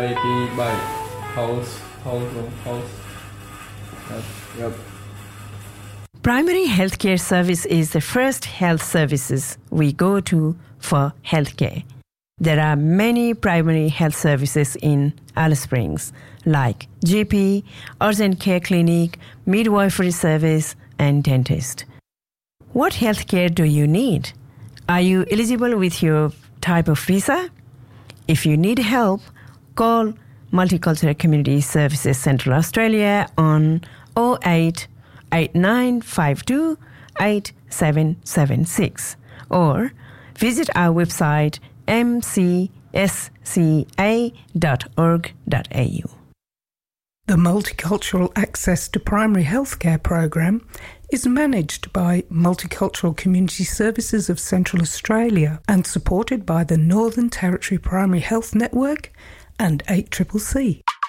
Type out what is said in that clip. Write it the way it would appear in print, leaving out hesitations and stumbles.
OAP by house. Yep. Primary healthcare service is the first health services we go to for healthcare. There are many primary health services in Alice Springs, like GP, urgent care clinic, midwifery service, and dentist. What healthcare do you need? Are you eligible with your type of visa? If you need help, call Multicultural Community Services Central Australia on 08 8952 8776 or visit our website mcsca.org.au. The Multicultural Access to Primary Healthcare program is managed by Multicultural Community Services of Central Australia and supported by the Northern Territory Primary Health Network and 8CCC.